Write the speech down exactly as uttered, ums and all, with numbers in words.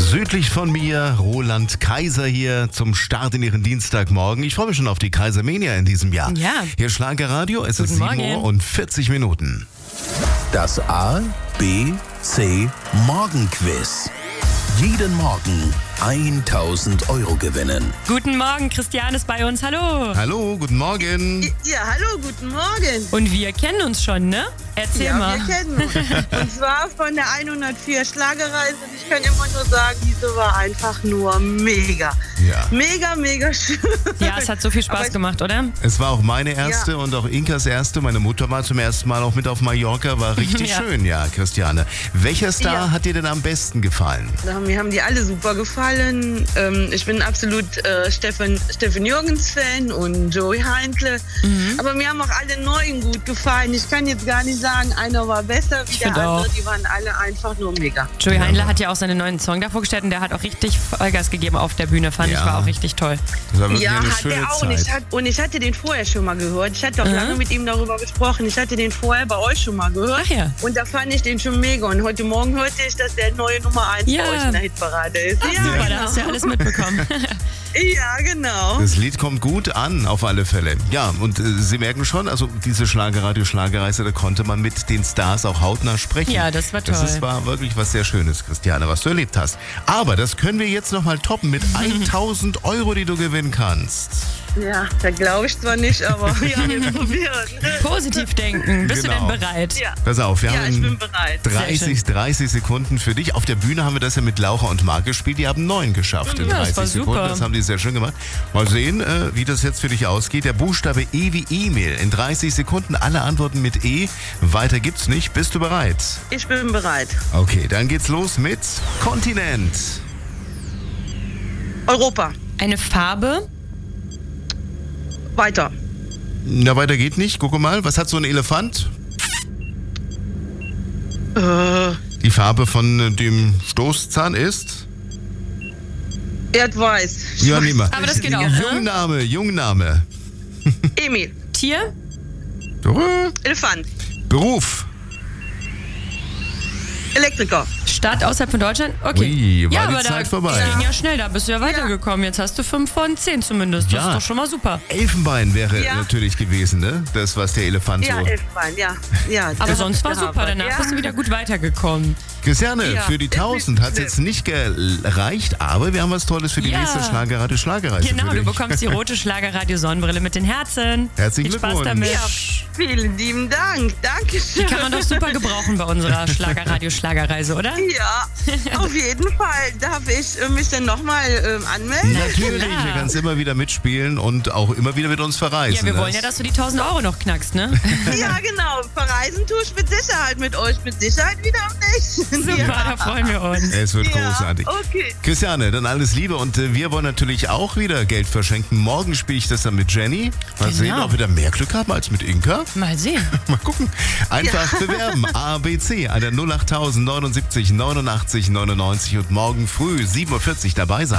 Südlich von mir, Roland Kaiser hier zum Start in Ihren Dienstagmorgen. Ich freue mich schon auf die Kaisermania in diesem Jahr. Ja. Hier Schlagerradio, es ist Guten sieben Morgen. Uhr und vierzig Minuten. Das A, B, C Morgenquiz. Jeden Morgen tausend Euro gewinnen. Guten Morgen, Christian ist bei uns. Hallo. Hallo, guten Morgen. Ja, hallo, guten Morgen. Und wir kennen uns schon, ne? Erzähl ja, mal. wir kennen uns. Und zwar von der hundertvier Schlagerreise. Und ich kann immer nur sagen, diese war einfach nur mega. Ja. Mega, mega schön. Ja, es hat so viel Spaß Aber gemacht, oder? Es war auch meine erste Ja. und auch Inkas erste. Meine Mutter war zum ersten Mal auch mit auf Mallorca. War richtig Ja. schön, ja, Christiane. Welcher Star Ja. hat dir denn am besten gefallen? Mir haben die alle super gefallen. Ähm, ich bin absolut äh, Steffen, Steffen Jürgens-Fan und Joey Heintle. Mhm. Aber mir haben auch alle Neuen gut gefallen. Ich kann jetzt gar nicht sagen, einer war besser wie Ich der find andere. auch. Die waren alle einfach nur mega. Joey Heinle hat ja auch seinen neuen Song da vorgestellt und der hat auch richtig Vollgas gegeben auf der Bühne. Fand Ja. ich, war auch richtig toll. Das war wirklich Ja, eine hat schöne er auch. Und ich, Zeit. hat, und ich hatte den vorher schon mal gehört. Ich hatte auch Mhm. lange mit ihm darüber gesprochen. Ich hatte den vorher bei euch schon mal gehört. Ach ja. Und da fand ich den schon mega. Und heute Morgen hörte ich, dass der neue Nummer eins Ja. bei euch in der Hitparade ist. Ach, ja, super, genau. da hast du ja alles mitbekommen. Ja, genau. Das Lied kommt gut an, auf alle Fälle. Ja, und äh, Sie merken schon, also diese Schlagerradio-Schlagerreise, da konnte man mit den Stars auch hautnah sprechen. Ja, das war Das toll. ist, war wirklich was sehr Schönes, Christiane, was du erlebt hast. Aber das können wir jetzt nochmal toppen mit tausend Euro, die du gewinnen kannst. Ja, da glaube ich zwar nicht, aber ja, wir probieren. Positiv denken. Bist Genau. du denn bereit? Ja, Pass auf, wir ja ich haben bin bereit. dreißig, dreißig Sekunden für dich. Auf der Bühne haben wir das ja mit Laura und Marc gespielt. Die haben neun geschafft in Ja, das dreißig war Sekunden. super. Das haben die sehr schön gemacht. Mal sehen, äh, wie das jetzt für dich ausgeht. Der Buchstabe E wie E-Mail. In dreißig Sekunden alle Antworten mit E. Weiter gibt's nicht. Bist du bereit? Ich bin bereit. Okay, dann geht's los mit Kontinent. Europa. Eine Farbe, Weiter. Na, weiter geht nicht. Guck mal, was hat so ein Elefant? Äh, Die Farbe von äh, dem Stoßzahn ist? Erdweiß. Ja, nimm mal. aber das geht auch, ne? Jungname, Jungname. Emil. Tier, Elefant. Beruf. Elektriker. Stadt außerhalb von Deutschland? Okay. Ui, war ja, die aber Zeit da vorbei. ging ja schnell, da bist du ja weitergekommen. Jetzt hast du fünf von zehn zumindest. Das Ja. ist doch schon mal super. Elfenbein wäre Ja. natürlich gewesen, ne? Das, was der Elefant Ja, so... Elfenbein, ja. ja Aber das sonst war hab ich super. gehabt. Danach ja. bist du wieder gut weitergekommen. Christiane, Ja. für die tausend hat es jetzt nicht gereicht, aber wir haben was Tolles für die Ja. nächste Schlagerradio Schlagerreise Genau, für du dich. bekommst die rote Schlagerradio-Sonnenbrille mit den Herzen. Herzlichen Viel Spaß Glückwunsch. damit. Ja, vielen lieben Dank. Dankeschön. Die kann man doch super gebrauchen bei unserer Schlagerradio-Schlagerreise, oder? Ja, auf jeden Fall. Darf ich äh, mich denn nochmal ähm, anmelden? Natürlich, klar. du kannst immer wieder mitspielen und auch immer wieder mit uns verreisen. Ja, wir ne? wollen ja, dass du die tausend Euro noch knackst, ne? Ja, genau. Verreisen tue ich mit Sicherheit. Mit euch mit Sicherheit wieder nicht. Super, da freuen wir uns. Es wird Ja, großartig. okay. Christiane, dann alles Liebe und äh, wir wollen natürlich auch wieder Geld verschenken. Morgen spiele ich das dann mit Jenny. Mal Genau. sehen, ob wir da mehr Glück haben als mit Inka. Mal sehen. Mal gucken. Einfach bewerben. A B C an der null acht null null neunundsiebzig neunundachtzig neunundneunzig und morgen früh sieben Uhr vierzig dabei sein.